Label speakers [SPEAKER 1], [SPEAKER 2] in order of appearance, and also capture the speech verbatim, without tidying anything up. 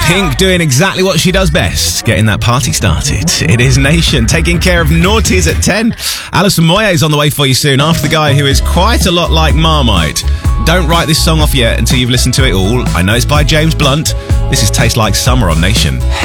[SPEAKER 1] Pink doing exactly what she does best, getting that party started. It is Nation, taking care of naughties at ten. Alison Moyet is on the way for you soon, after the guy who is quite a lot like Marmite. Don't write this song off yet until you've listened to it all. I know it's by James Blunt. This is Taste Like Summer on Nation.